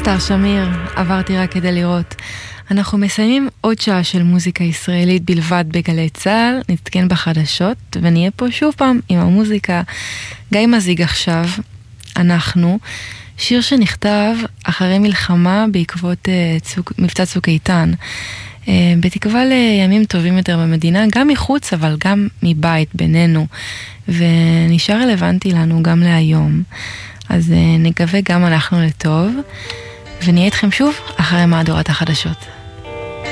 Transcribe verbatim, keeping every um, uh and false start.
סטאר שמיר, עברתי רק כדי לראות. אנחנו מסיימים עוד שעה של מוזיקה ישראלית בלבד בגלי צהל, נתקן בחדשות ונהיה פה שוב פעם עם המוזיקה. גיא מזיג עכשיו, אנחנו, שיר שנכתב אחרי מלחמה בעקבות uh, צוק, מבצע צוק איתן, uh, בתקווה לימים טובים יותר במדינה, גם מחוץ אבל גם מבית בינינו, ונשאר רלוונטי לנו גם להיום. אז uh, נקווה גם אנחנו לטוב, ונהיה איתכם שוב אחרי מהדורת החדשות.